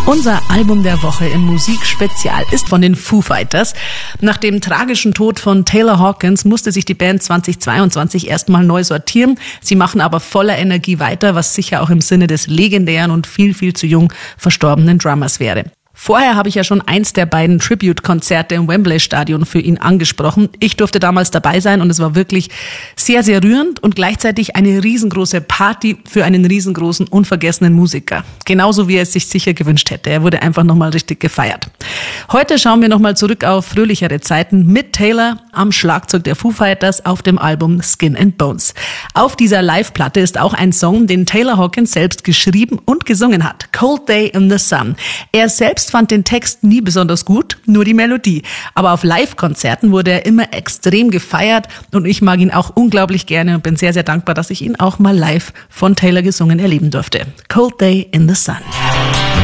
Unser Album der Woche im Musikspezial ist von den Foo Fighters. Nach dem tragischen Tod von Taylor Hawkins musste sich die Band 2022 erstmal neu sortieren. Sie machen aber voller Energie weiter, was sicher auch im Sinne des legendären und viel, viel zu jung verstorbenen Drummers wäre. Vorher habe ich ja schon eins der beiden Tribute-Konzerte im Wembley-Stadion für ihn angesprochen. Ich durfte damals dabei sein und es war wirklich sehr, sehr rührend und gleichzeitig eine riesengroße Party für einen riesengroßen, unvergessenen Musiker. Genauso wie er es sich sicher gewünscht hätte. Er wurde einfach nochmal richtig gefeiert. Heute schauen wir nochmal zurück auf fröhlichere Zeiten mit Taylor am Schlagzeug der Foo Fighters auf dem Album Skin and Bones. Auf dieser Live-Platte ist auch ein Song, den Taylor Hawkins selbst geschrieben und gesungen hat. Cold Day in the Sun. Er selbst fand den Text nie besonders gut, nur die Melodie. Aber auf Live-Konzerten wurde er immer extrem gefeiert und ich mag ihn auch unglaublich gerne und bin sehr, sehr dankbar, dass ich ihn auch mal live von Taylor gesungen erleben durfte. Cold Day in the Sun.